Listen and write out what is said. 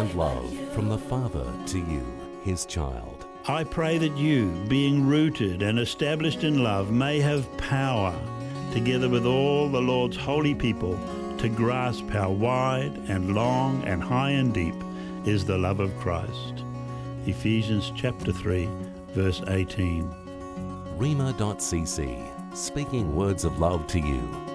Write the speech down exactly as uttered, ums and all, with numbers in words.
and love from the Father to you, his child. I pray that you, being rooted and established in love, may have power, together with all the Lord's holy people, to grasp how wide and long and high and deep is the love of Christ. Ephesians chapter three, verse eighteen. Rhema dot c c, speaking words of love to you.